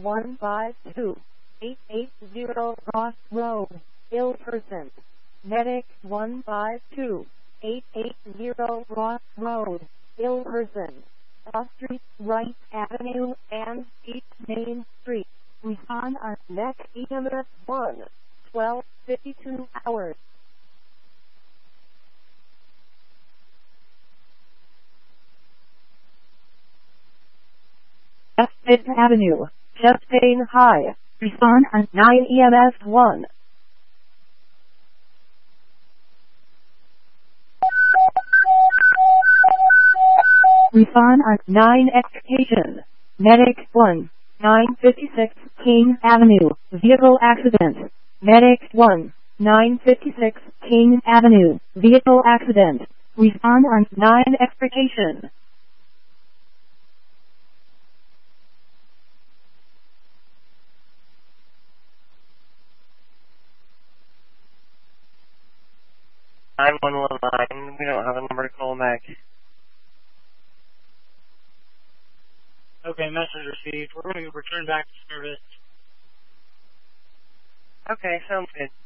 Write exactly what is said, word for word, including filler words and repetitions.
one five two, eight eight zero Ross Road, ill person. Medic one five two, eight eight zero Ross Road, ill person. Cross Street, Wright Avenue, and East Main Street. Respond on next E M S one, twelve fifty-two hours. F Fifth Avenue, Chastain High. Respond on nine E M S one. Respond on nine Education. Medic one, nine fifty-six King Avenue, vehicle accident. Medic one, nine fifty-six King Avenue, vehicle accident. Respond on nine Expectation. nine one one nine, we don't have a number to call back. Okay, message received. We're going to return back to service. Okay, sounds good.